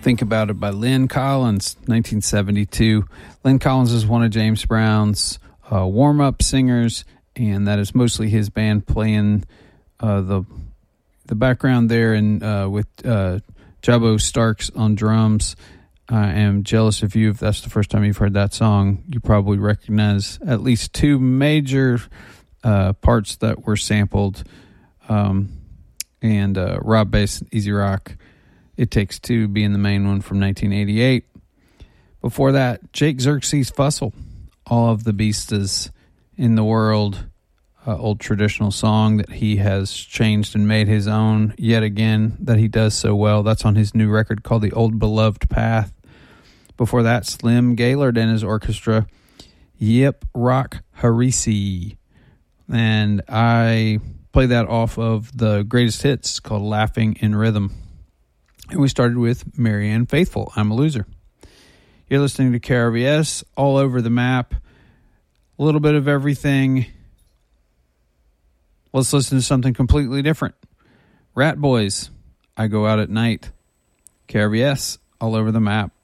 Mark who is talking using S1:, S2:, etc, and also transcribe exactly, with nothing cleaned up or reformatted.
S1: Think About It by Lynn Collins, nineteen seventy-two. Lynn Collins is one of James Brown's uh, warm-up singers, and that is mostly his band playing uh, the the background there, and uh, with uh, Jabo Starks on drums. I Am Jealous of You. If that's the first time you've heard that song, you probably recognize at least two major uh, parts that were sampled. Um, and uh, Rob Bass, Easy Rock, It Takes Two being the main one from nineteen eighty-eight. Before that, Jake Xerxes Fussell, All of the Beastas in the World, uh, old traditional song that he has changed and made his own yet again, that he does so well. That's on his new record called The Old Beloved Path. Before that, Slim Gaillard and his orchestra, Yip Rock Harisi. And I play that off of the greatest hits called Laughing in Rhythm. And we started with Marianne Faithfull, I'm a Loser. You're listening to K R V S, all over the map. A little bit of everything. Let's listen to something completely different. Rat Boys, I Go Out at Night. K R V S, all over the map.